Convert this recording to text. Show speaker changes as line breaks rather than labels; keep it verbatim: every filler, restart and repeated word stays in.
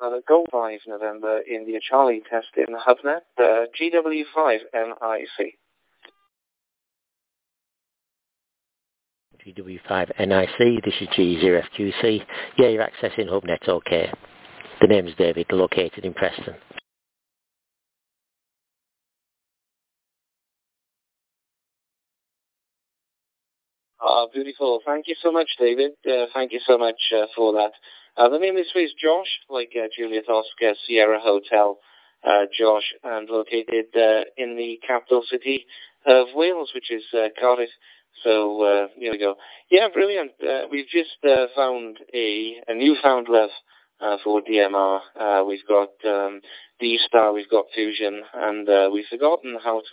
Uh, the Golf five November India Charlie test in HubNet, uh, G W five N I C.
G W five N I C, this is G zero F Q C. Yeah, you're accessing HubNet, okay. The name's David, located in Preston.
Ah, beautiful. Thank you so much, David. Uh, thank you so much uh, for that. Uh, the name of this is Josh, like uh, Juliet Oscar Sierra Hotel, uh, Josh, and located uh, in the capital city of Wales, which is uh, Cardiff. So uh, here we go. Yeah, brilliant. Uh, we've just uh, found a, a newfound love uh, for D M R. Uh, we've got um, D-Star, we've got Fusion, and uh, we've forgotten how to